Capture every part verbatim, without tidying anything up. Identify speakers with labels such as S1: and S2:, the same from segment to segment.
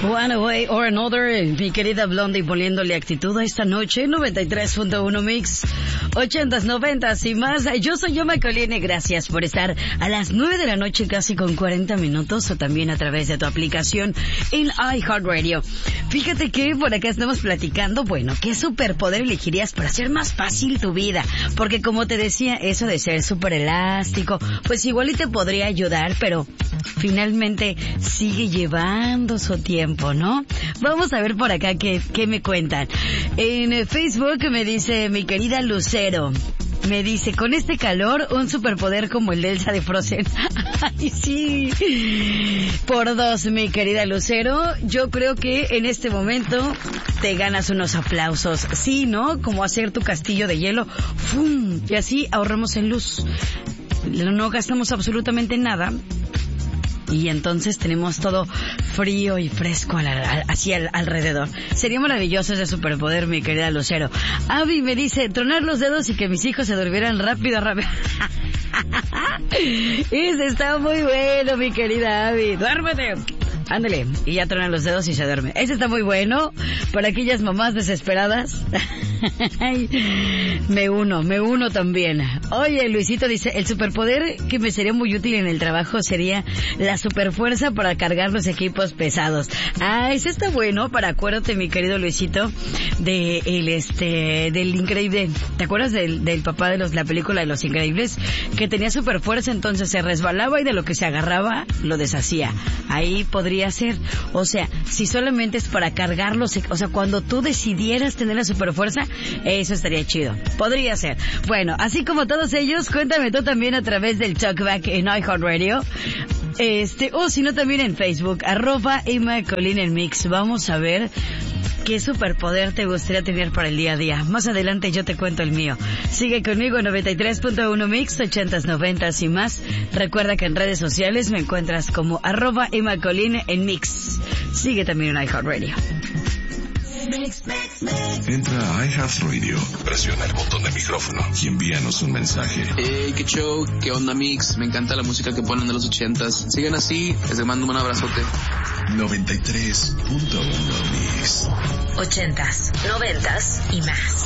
S1: One Way or Another, mi querida Blondie poniéndole actitud a esta noche, noventa y tres punto uno Mix, ochentas, noventas y más. Yo soy Yoma Colini, gracias por estar a las nueve de la noche casi con cuarenta minutos o también a través de tu aplicación en iHeartRadio. Fíjate que por acá estamos platicando, bueno, ¿qué superpoder elegirías para hacer más fácil tu vida? Porque como te decía, eso de ser súper elástico, pues igual y te podría ayudar, pero finalmente sigue llevando su tiempo, ¿no? Vamos a ver por acá qué, qué me cuentan. En Facebook me dice mi querida Lucero, me dice, con este calor, un superpoder como el de Elsa de Frozen. Ay, sí. Por dos, mi querida Lucero, yo creo que en este momento te ganas unos aplausos. Sí, ¿no? Como hacer tu castillo de hielo. ¡Fum! Y así ahorramos en luz. No gastamos absolutamente nada. Y entonces tenemos todo frío y fresco al, al, así al, alrededor. Sería maravilloso ese superpoder, mi querida Lucero. Abby me dice, tronar los dedos y que mis hijos se durmieran rápido, rápido. Ese está muy bueno, mi querida Abby. Duérmete. Ándale, y ya tronan los dedos y se duerme. Ese está muy bueno para aquellas mamás desesperadas. me uno, me uno también. Oye, Luisito dice, el superpoder que me sería muy útil en el trabajo sería la superfuerza para cargar los equipos pesados. Ah, ese está bueno para, acuérdate, mi querido Luisito, de el este, del Increíble. ¿Te acuerdas del, del papá de los, la película de Los Increíbles? Que tenía superfuerza, entonces se resbalaba y de lo que se agarraba, lo deshacía. Ahí podría ser, o sea, si solamente es para cargarlos, o sea, cuando tú decidieras tener la superfuerza, eso estaría chido, podría ser. Bueno, así como todos ellos, cuéntame tú también a través del Talkback en iHeartRadio, este, o si no también en Facebook, arroba Emma Colín en Mix. Vamos a ver qué superpoder te gustaría tener para el día a día. Más adelante yo te cuento el mío. Sigue conmigo en noventa y tres punto uno Mix, ochentas, noventas y más. Recuerda que en redes sociales me encuentras como arroba Emma Colín en Mix. Sigue también en iHeartRadio.
S2: Entra a iHeartRadio, presiona el botón de micrófono y envíanos un mensaje.
S3: Hey, qué show, qué onda Mix, me encanta la música que ponen de los ochentas. Sigan así, les mando un abrazote.
S2: noventa y tres punto uno Mix.
S4: Ochentas, noventas y más.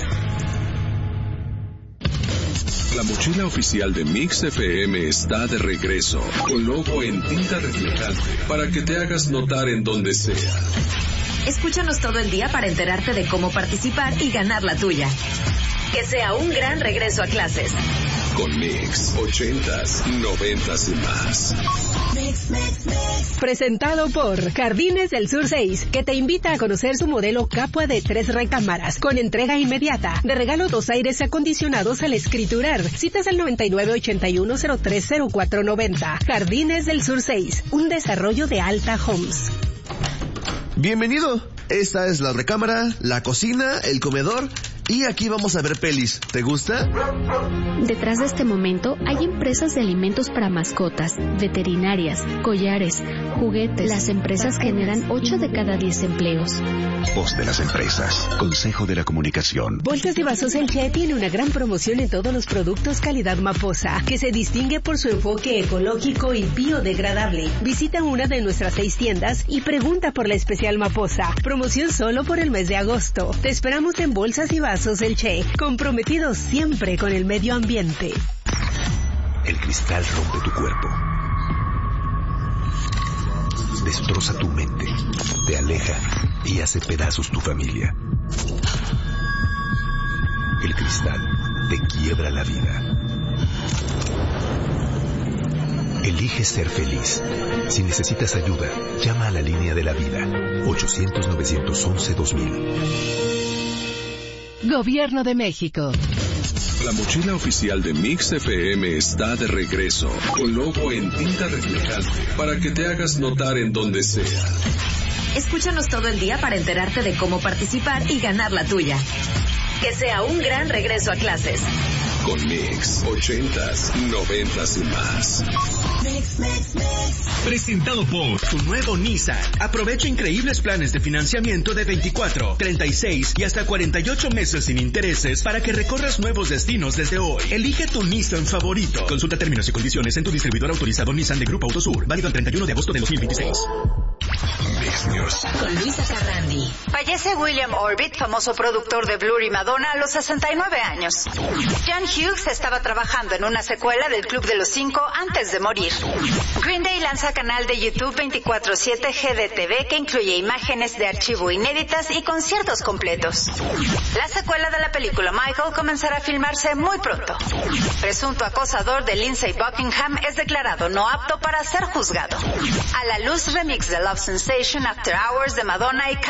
S2: La mochila oficial de Mix F M está de regreso, con logo en tinta reflejante, para que te hagas notar en donde sea.
S4: Escúchanos todo el día para enterarte de cómo participar y ganar la tuya. Que sea un gran regreso a clases.
S2: Con Mix, ochentas, noventas y más.
S5: Mix, mix, mix. Presentado por Jardines del Sur seis, que te invita a conocer su modelo Capua de tres recámaras, con entrega inmediata. De regalo dos aires acondicionados al escriturar. Citas al noventa y nueve ochenta y uno cero tres cero cuatro noventa. Jardines del Sur seis, un desarrollo de Alta Homes.
S6: Bienvenido. Esta es la recámara, la cocina, el comedor y aquí vamos a ver pelis. ¿Te gusta?
S7: Detrás de este momento hay empresas de alimentos para mascotas, veterinarias, collares, juguetes. Las empresas generan ocho de cada diez empleos.
S8: Voz de las empresas. Consejo de la Comunicación.
S5: Bolsas y Vasos El Che tiene una gran promoción en todos los productos calidad Maposa, que se distingue por su enfoque ecológico y biodegradable. Visita una de nuestras seis tiendas y pregunta por la especial Maposa. Promoción solo por el mes de agosto. Te esperamos en Bolsas y Vasos El Che, comprometidos siempre con el medio ambiente.
S8: El cristal rompe tu cuerpo. Destroza tu mente, te aleja y hace pedazos tu familia. El cristal te quiebra la vida. Elige ser feliz. Si necesitas ayuda, llama a la línea de la vida. ochocientos, novecientos once, dos mil.
S5: Gobierno de México.
S2: La mochila oficial de Mix F M está de regreso, con logo en tinta reflejante, para que te hagas notar en donde sea.
S4: Escúchanos todo el día para enterarte de cómo participar y ganar la tuya. Que sea un gran regreso a clases.
S2: Con Mix, ochentas, noventas y más.
S9: Mix, mix, mix. Presentado por tu nuevo Nissan. Aprovecha increíbles planes de financiamiento de veinticuatro, treinta y seis y hasta cuarenta y ocho meses sin intereses para que recorras nuevos destinos desde hoy. Elige tu Nissan favorito. Consulta términos y condiciones en tu distribuidor autorizado Nissan de Grupo Autosur. Válido el treinta y uno de agosto de dos mil veintiséis.
S2: Mix, News.
S4: Con Luisa Carrandi.
S10: Fallece William Orbit, famoso productor de Blur y Madonna, a los sesenta y nueve años. John Hughes estaba trabajando en una secuela del Club de los Cinco antes de morir. Green Day lanza canal de YouTube veinticuatro siete G D T V que incluye imágenes de archivo inéditas y conciertos completos. La secuela de la película Michael comenzará a filmarse muy pronto. Presunto acosador de Lindsey Buckingham es declarado no apto para ser juzgado. A la luz remix de Love Sensation After Hours de Madonna y